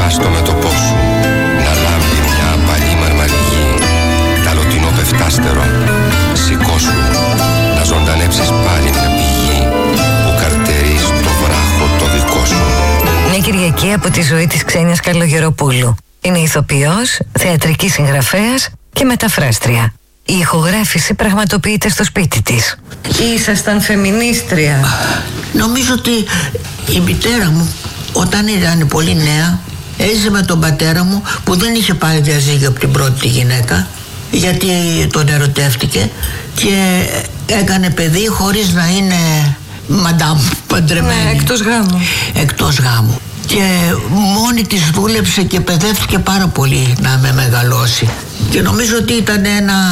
στο μέτωπό σου να λάμπει μια απαλή μαρμαρική, ταλωτινό πεφτάστερο. Σηκώσου να ζωντανέψεις πάλι μια πηγή που καρτερεί στο βράχο το δικό σου. Μια Κυριακή από τη ζωή της Ξένιας Καλογεροπούλου. Είναι ηθοποιός, θεατρική συγγραφέας και μεταφράστρια. Η ηχογράφηση πραγματοποιείται στο σπίτι της. Ήσασταν φεμινίστρια? Νομίζω ότι η μητέρα μου όταν ήταν πολύ νέα έζησε με τον πατέρα μου που δεν είχε πάρει διαζύγιο από την πρώτη γυναίκα, γιατί τον ερωτεύτηκε και έκανε παιδί χωρίς να είναι μαντάμ παντρεμένη. Ναι, εκτός γάμου. Εκτός γάμου. Και μόνη της δούλεψε και παιδεύτηκε πάρα πολύ να με μεγαλώσει. Και νομίζω ότι ήταν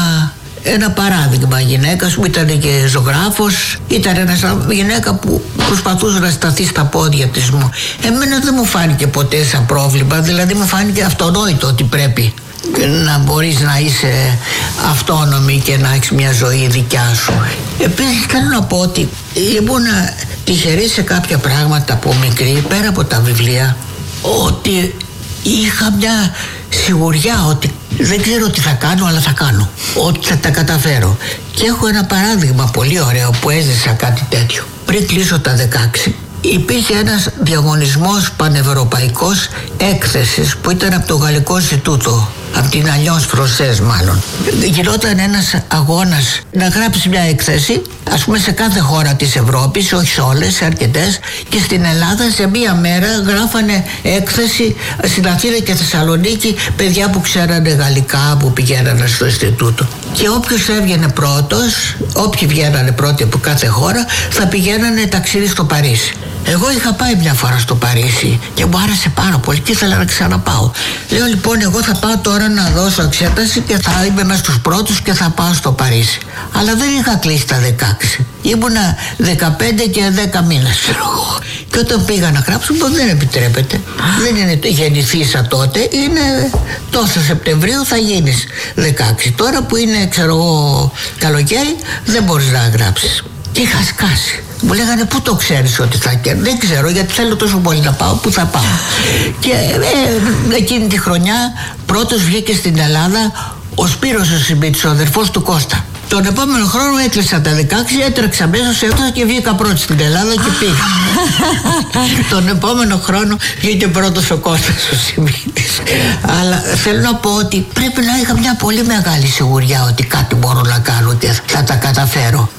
ένα παράδειγμα γυναίκας που ήταν και ζωγράφος. Ήταν μια γυναίκα που προσπαθούσε να σταθεί στα πόδια της μου. Εμένα δεν μου φάνηκε ποτέ σαν πρόβλημα, δηλαδή μου φάνηκε αυτονόητο ότι πρέπει να μπορείς να είσαι αυτόνομη και να έχεις μια ζωή δικιά σου. Επίσης θέλω να πω ότι ήμουν τυχερή σε κάποια πράγματα από μικρή, πέρα από τα βιβλία, ότι είχα μια σιγουριά ότι δεν ξέρω τι θα κάνω, αλλά θα κάνω, ότι θα τα καταφέρω. Και έχω ένα παράδειγμα πολύ ωραίο που έζησα κάτι τέτοιο. Πριν κλείσω τα 16 υπήρχε ένας διαγωνισμός πανευρωπαϊκός έκθεσης που ήταν από το Γαλλικό Ινστιτούτο, από την Αλιόνς Φρονσές μάλλον. Γινόταν ένας αγώνας να γράψει μια έκθεση, ας πούμε σε κάθε χώρα της Ευρώπης, όχι σε όλες, σε αρκετές, και στην Ελλάδα σε μία μέρα γράφανε έκθεση στην Αθήνα και Θεσσαλονίκη παιδιά που ξέρανε γαλλικά, που πηγαίνανε στο Ινστιτούτο. Και όποιος έβγαινε πρώτος, όποιοι βγαίνανε πρώτοι από κάθε χώρα, θα πηγαίνανε ταξίδι στο Παρίσι. Εγώ είχα πάει μια φορά στο Παρίσι και μου άρεσε πάρα πολύ και ήθελα να ξαναπάω. Λέω λοιπόν, εγώ θα πάω τώρα να δώσω εξέταση και θα είμαι μέσα στους πρώτους και θα πάω στο Παρίσι. Αλλά δεν είχα κλείσει τα 16. Ήμουνα 15 και 10 μήνες. Και όταν πήγα να γράψω, δεν επιτρέπεται. Δεν είναι γεννηθήσα τότε, είναι τόσο Σεπτεμβρίου θα γίνεις 16. Τώρα που είναι, ξέρω εγώ, καλοκαίρι, δεν μπορείς να γράψεις. Και είχα σκάσει. Μου λέγανε, πού το ξέρεις ότι θα κέρδει? Δεν ξέρω, γιατί θέλω τόσο πολύ να πάω, πού θα πάω. Και εκείνη τη χρονιά πρώτος βγήκε στην Ελλάδα ο Σπύρος ο Σιμίτης, ο αδερφός του Κώστα. Τον επόμενο χρόνο έκλεισα τα 16, έτρεξα μέσα σε αυτό και βγήκα πρώτη στην Ελλάδα και πήγα. Τον επόμενο χρόνο βγήκε πρώτος ο Κώστας ο Σιμίτης. Αλλά θέλω να πω ότι πρέπει να είχα μια πολύ μεγάλη σιγουριά ότι κάτι μπορώ να κάνω και θα τα καταφέρω.